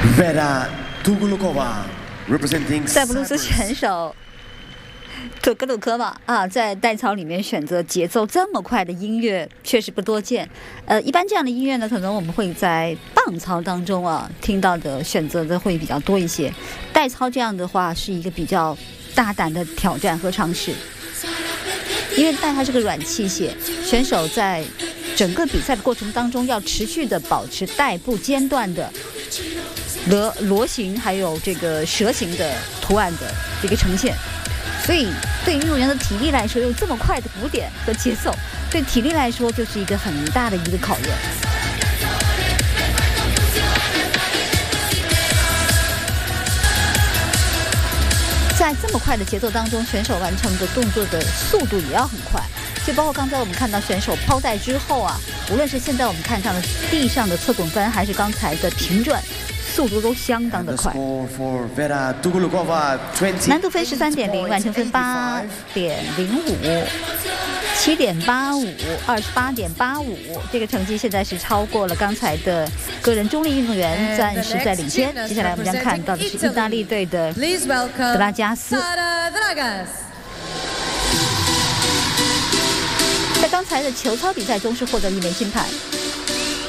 Vera Tugulukova representing 塞浦路斯选手图格鲁科娃在代操里面选择节奏这么快的音乐确实不多见。一般这样的音乐呢，可能我们会在棒操当中听到的选择的会比较多一些。代操这样的话是一个比较大胆的挑战和尝试，因为代它是个软器械，选手在整个比赛的过程当中要持续的保持带不间断的螺形还有这个蛇形的图案的这个呈现。所以对于运动员的体力来说，有这么快的鼓点和节奏，对体力来说就是一个很大的一个考验。在这么快的节奏当中，选手完成的动作的速度也要很快，就包括刚才我们看到选手抛带之后无论是现在我们看上的地上的侧滚翻，还是刚才的平转，速度都相当的快。难度分13.0，完成分8.05。7.85、28.85，这个成绩现在是超过了刚才的个人中立运动员，暂时在领先。接下来我们将看到的是意大利队的德拉加斯。在刚才的球操比赛中是获得1枚金牌。